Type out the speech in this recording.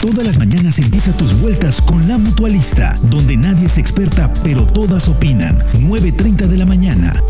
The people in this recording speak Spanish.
Todas las mañanas empieza tus vueltas con La Mutualista, donde nadie es experta, pero todas opinan. 9:30 de la mañana.